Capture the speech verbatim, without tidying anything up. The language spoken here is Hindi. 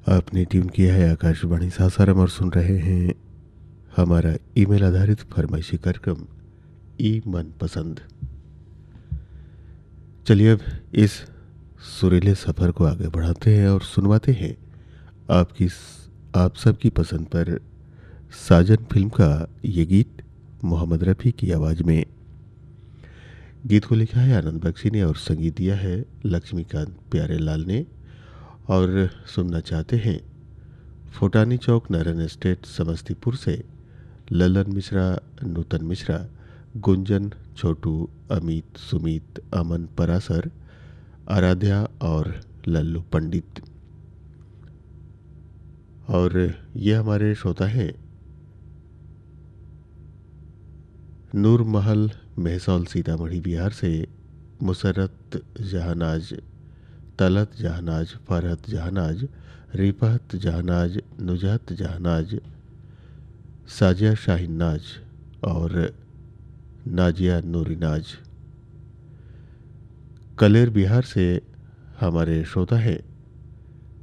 आपने ट्यून किया है आकाशवाणी सासाराम और सुन रहे हैं हमारा ईमेल आधारित फरमाइशी कार्यक्रम ई मन पसंद। चलिए अब इस सुरीले सफ़र को आगे बढ़ाते हैं और सुनवाते हैं आपकी आप सबकी पसंद पर साजन फिल्म का ये गीत मोहम्मद रफ़ी की आवाज़ में। गीत को लिखा है आनंद बख्शी ने और संगीत दिया है लक्ष्मीकांत प्यारेलाल ने। और सुनना चाहते हैं फोटानी चौक नारायण एस्टेट समस्तीपुर से ललन मिश्रा, नूतन मिश्रा, गुंजन, छोटू, अमित, सुमित, अमन परासर, आराध्या और लल्लू पंडित। और ये हमारे श्रोता हैं नूर महल महसौल सीतामढ़ी बिहार से मुसरत जहानाज, तलत जहानाज, फरहत जहानाज, रिफत जहानाज, नुजहत जहानाज, साजिया शाहीन नाज और नाजिया नूरीनाज। कलेर बिहार से हमारे श्रोता हैं